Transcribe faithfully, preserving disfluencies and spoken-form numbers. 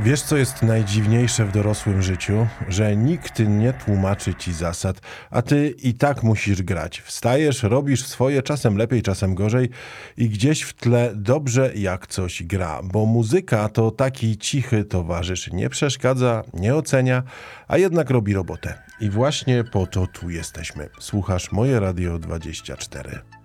Wiesz, co jest najdziwniejsze w dorosłym życiu? Że nikt nie tłumaczy ci zasad, a ty i tak musisz grać. Wstajesz, robisz swoje, czasem lepiej, czasem gorzej i gdzieś w tle dobrze jak coś gra, bo muzyka to taki cichy towarzysz. Nie przeszkadza, nie ocenia, a jednak robi robotę. I właśnie po to tu jesteśmy. Słuchasz Moje Radio dwadzieścia cztery.